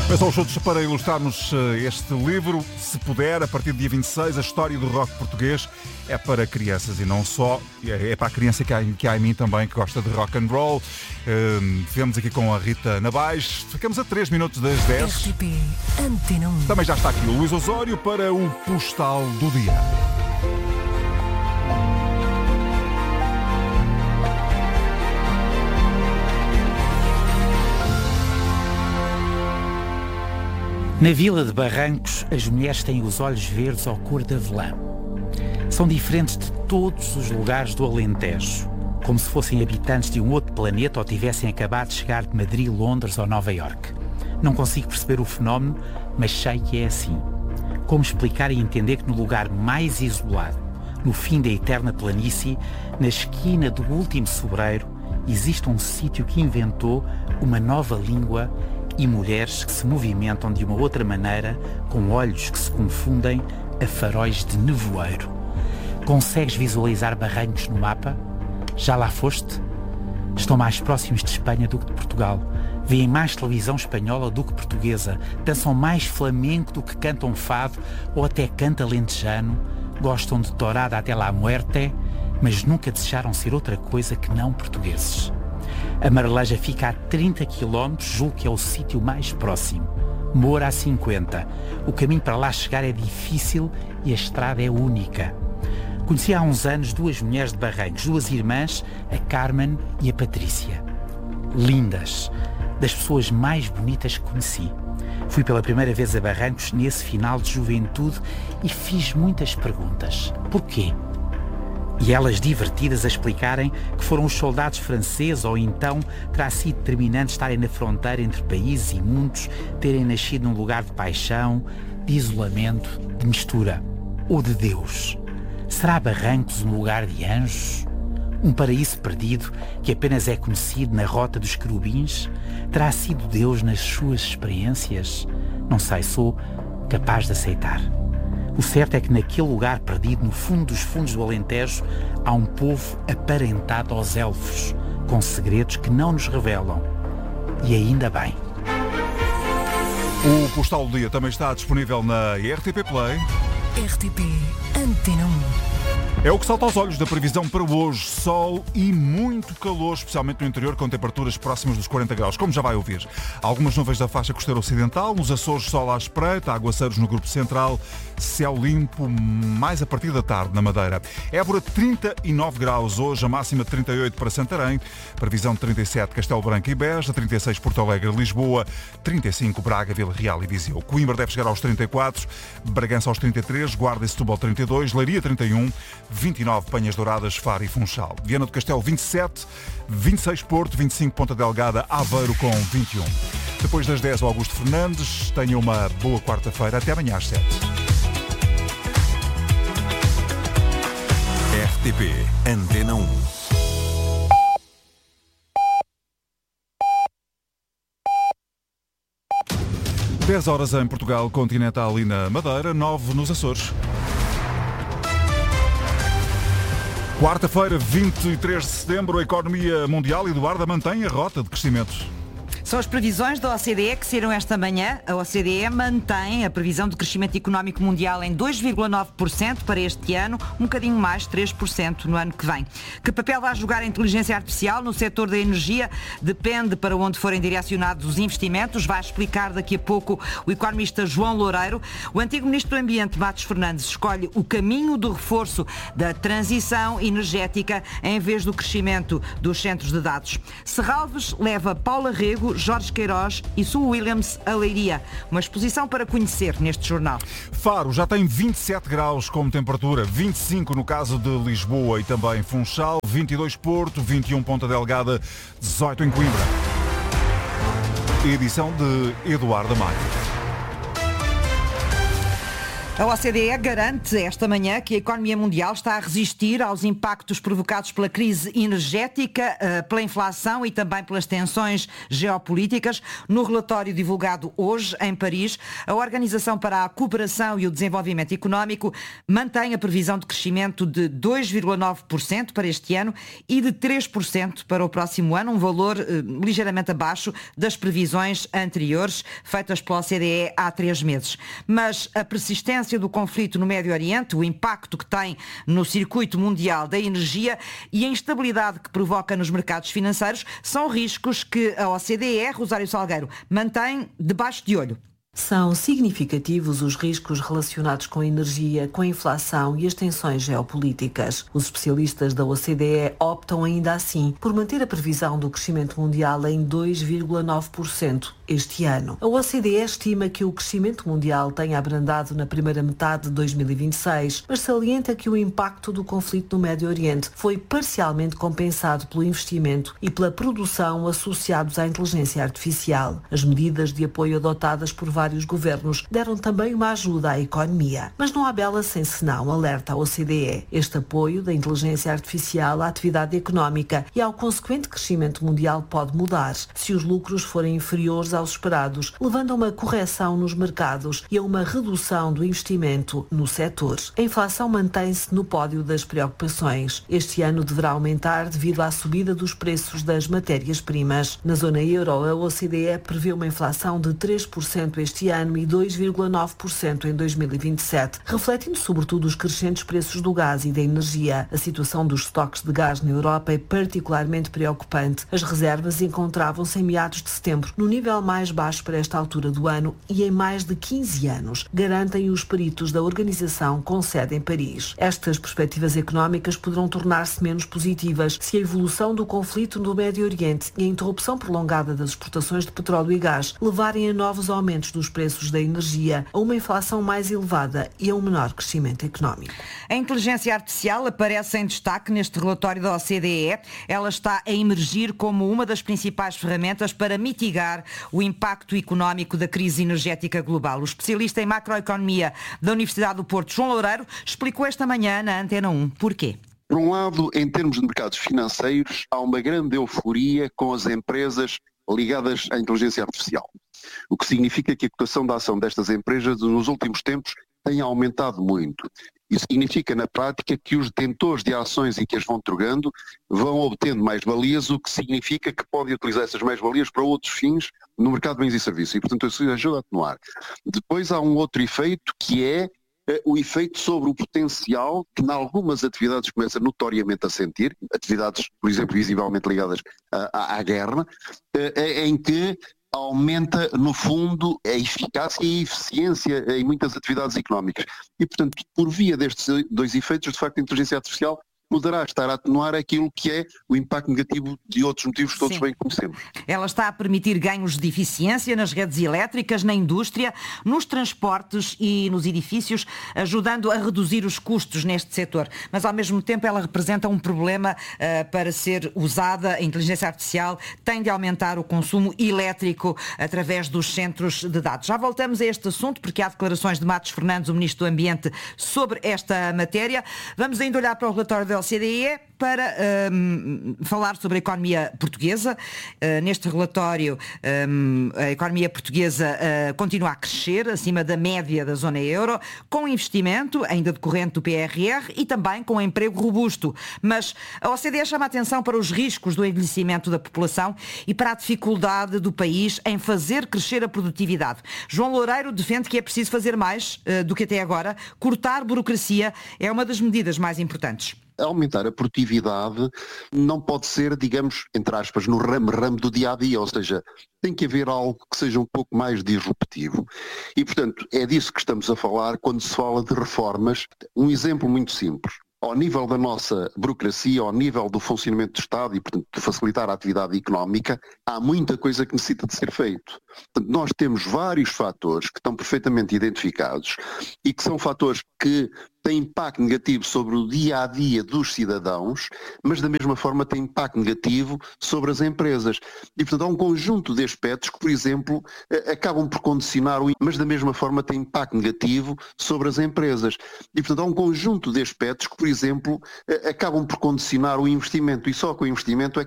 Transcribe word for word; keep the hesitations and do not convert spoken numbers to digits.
Mas são os outros para ilustrarmos este livro, se puder, a partir do dia vinte e seis, a história do rock português é para crianças e não só, é para a criança que há, que há em mim também, que gosta de rock and roll. Uh, vemos aqui com a Rita Nabais, ficamos a três minutos das dez. R T P Antena um. Também já está aqui o Luís Osório para o Postal do Dia. Na vila de Barrancos, as mulheres têm os olhos verdes ao cor de avelã. São diferentes de todos os lugares do Alentejo, como se fossem habitantes de um outro planeta ou tivessem acabado de chegar de Madrid, Londres ou Nova Iorque. Não consigo perceber o fenómeno, mas sei que é assim. Como explicar e entender que no lugar mais isolado, no fim da eterna planície, na esquina do último sobreiro, existe um sítio que inventou uma nova língua e mulheres que se movimentam de uma outra maneira, com olhos que se confundem a faróis de nevoeiro. Consegues visualizar Barrancos no mapa? Já lá foste? Estão mais próximos de Espanha do que de Portugal. Veem mais televisão espanhola do que portuguesa. Dançam mais flamenco do que cantam fado ou até canta lentejano. Gostam de tourada até la muerte, mas nunca desejaram ser outra coisa que não portugueses. A Mareleja fica a trinta quilómetros, julgo que é o sítio mais próximo. Moura a cinquenta. O caminho para lá chegar é difícil e a estrada é única. Conheci há uns anos duas mulheres de Barrancos, duas irmãs, a Carmen e a Patrícia. Lindas, das pessoas mais bonitas que conheci. Fui pela primeira vez a Barrancos nesse final de juventude e fiz muitas perguntas. Porquê? E elas divertidas a explicarem que foram os soldados franceses ou então terá sido determinante estarem na fronteira entre países e mundos, terem nascido num lugar de paixão, de isolamento, de mistura. Ou de Deus. Será Barrancos um lugar de anjos? Um paraíso perdido que apenas é conhecido na rota dos querubins? Terá sido Deus nas suas experiências? Não sei, sou capaz de aceitar. O certo é que naquele lugar perdido, no fundo dos fundos do Alentejo, há um povo aparentado aos elfos, com segredos que não nos revelam. E ainda bem. O Postal do Dia também está disponível na R T P Play. R T P Antena um. É o que salta aos olhos da previsão para hoje. Sol e muito calor, especialmente no interior, com temperaturas próximas dos quarenta graus, como já vai ouvir. Algumas nuvens da faixa costeira ocidental, nos Açores sol à espreita, aguaceiros no grupo central, céu limpo mais a partir da tarde na Madeira. Évora trinta e nove graus hoje, a máxima de trinta e oito para Santarém, previsão de trinta e sete Castelo Branco e Beja, trinta e seis Porto Alegre, Lisboa, trinta e cinco Braga, Vila Real e Viseu. Coimbra deve chegar aos trinta e quatro, Bragança aos trinta e três, Guarda e Setúbal trinta e dois, Leiria trinta e um, vinte e nove Penhas Douradas, Faro e Funchal. Viana do Castelo vinte e sete, vinte e seis Porto, vinte e cinco Ponta Delgada, Aveiro com vinte e um. Depois das dez, o Augusto Fernandes. Tenha uma boa quarta-feira. Até amanhã às sete. R T P Antena um. dez horas em Portugal continental e na Madeira, nove nos Açores. Quarta-feira, vinte e três de setembro, a economia mundial, Eduarda, mantém a rota de crescimento. São as previsões da O C D E que saíram esta manhã. A O C D E mantém a previsão de crescimento económico mundial em dois vírgula nove por cento para este ano, um bocadinho mais, três por cento no ano que vem. Que papel vai jogar a inteligência artificial no setor da energia? Depende para onde forem direcionados os investimentos. Vai explicar daqui a pouco o economista João Loureiro. O antigo ministro do Ambiente, Matos Fernandes, escolhe o caminho do reforço da transição energética em vez do crescimento dos centros de dados. Serralves leva Paula Rego, Jorge Queiroz e Sue Williams a Leiria. Uma exposição para conhecer neste jornal. Faro já tem vinte e sete graus como temperatura, vinte e cinco no caso de Lisboa e também Funchal, vinte e dois Porto, vinte e um Ponta Delgada, dezoito em Coimbra. Edição de Eduardo Maia. A O C D E garante esta manhã que a economia mundial está a resistir aos impactos provocados pela crise energética, pela inflação e também pelas tensões geopolíticas. No relatório divulgado hoje em Paris, a Organização para a Cooperação e o Desenvolvimento Económico mantém a previsão de crescimento de dois vírgula nove por cento para este ano e de três por cento para o próximo ano, um valor eh, ligeiramente abaixo das previsões anteriores feitas pela O C D E há três meses. Mas a persistência do conflito no Médio Oriente, o impacto que tem no circuito mundial da energia e a instabilidade que provoca nos mercados financeiros são riscos que a O C D E, Rosário Salgueiro, mantém debaixo de olho. São significativos os riscos relacionados com a energia, com a inflação e as tensões geopolíticas. Os especialistas da O C D E optam ainda assim por manter a previsão do crescimento mundial em dois vírgula nove por cento este ano. A O C D E estima que o crescimento mundial tenha abrandado na primeira metade de dois mil e vinte e seis, mas salienta que o impacto do conflito no Médio Oriente foi parcialmente compensado pelo investimento e pela produção associados à inteligência artificial. As medidas de apoio adotadas por vários Vários governos deram também uma ajuda à economia. Mas não há bela sem senão, alerta a O C D E. Este apoio da inteligência artificial à atividade económica e ao consequente crescimento mundial pode mudar se os lucros forem inferiores aos esperados, levando a uma correção nos mercados e a uma redução do investimento no setor. A inflação mantém-se no pódio das preocupações. Este ano deverá aumentar devido à subida dos preços das matérias-primas. Na zona euro, a O C D E prevê uma inflação de três por cento este este ano e dois vírgula nove por cento em dois mil e vinte e sete, refletindo sobretudo os crescentes preços do gás e da energia. A situação dos estoques de gás na Europa é particularmente preocupante. As reservas encontravam-se em meados de setembro, no nível mais baixo para esta altura do ano e em mais de quinze anos, garantem os peritos da organização com sede em Paris. Estas perspectivas económicas poderão tornar-se menos positivas se a evolução do conflito no Médio Oriente e a interrupção prolongada das exportações de petróleo e gás levarem a novos aumentos dos preços da energia, a uma inflação mais elevada e a um menor crescimento económico. A inteligência artificial aparece em destaque neste relatório da O C D E. Ela está a emergir como uma das principais ferramentas para mitigar o impacto económico da crise energética global. O especialista em macroeconomia da Universidade do Porto, João Loureiro, explicou esta manhã na Antena um porquê. Por um lado, em termos de mercados financeiros, há uma grande euforia com as empresas ligadas à inteligência artificial. O que significa que a cotação da ação destas empresas nos últimos tempos tem aumentado muito. Isso significa, na prática, que os detentores de ações em que as vão trocando vão obtendo mais-valias, o que significa que podem utilizar essas mais-valias para outros fins no mercado de bens e serviços. E, portanto, isso ajuda a atenuar. Depois há um outro efeito, que é o efeito sobre o potencial que, em algumas atividades, começa notoriamente a sentir, atividades, por exemplo, visivelmente ligadas à, à guerra, em que aumenta, no fundo, a eficácia e a eficiência em muitas atividades económicas. E, portanto, por via destes dois efeitos, de facto, a inteligência artificial poderá estar a atenuar aquilo que é o impacto negativo de outros motivos que todos Sim. bem conhecemos. Ela está a permitir ganhos de eficiência nas redes elétricas, na indústria, nos transportes e nos edifícios, ajudando a reduzir os custos neste setor. Mas, ao mesmo tempo, ela representa um problema uh, para ser usada. A inteligência artificial tem de aumentar o consumo elétrico através dos centros de dados. Já voltamos a este assunto, porque há declarações de Matos Fernandes, o Ministro do Ambiente, sobre esta matéria. Vamos ainda olhar para o relatório da O C D E para um, falar sobre a economia portuguesa. Uh, neste relatório, um, a economia portuguesa uh, continua a crescer acima da média da zona euro, com investimento ainda decorrente do P R R e também com emprego robusto. Mas a O C D E chama a atenção para os riscos do envelhecimento da população e para a dificuldade do país em fazer crescer a produtividade. João Loureiro defende que é preciso fazer mais uh, do que até agora. Cortar burocracia é uma das medidas mais importantes. Aumentar a produtividade não pode ser, digamos, entre aspas, no ramo-ramo do dia-a-dia, ou seja, tem que haver algo que seja um pouco mais disruptivo. E, portanto, é disso que estamos a falar quando se fala de reformas. Um exemplo muito simples. Ao nível da nossa burocracia, ao nível do funcionamento do Estado e, portanto, de facilitar a atividade económica, há muita coisa que necessita de ser feito. Portanto, nós temos vários fatores que estão perfeitamente identificados e que são fatores que tem impacto negativo sobre o dia-a-dia dos cidadãos, mas da mesma forma tem impacto negativo sobre as empresas. E, portanto, há um conjunto de aspectos que, por exemplo, acabam por condicionar o... mas da mesma forma tem impacto negativo sobre as empresas. E, portanto, há um conjunto de aspectos que, por exemplo, acabam por condicionar o investimento. E só com o investimento é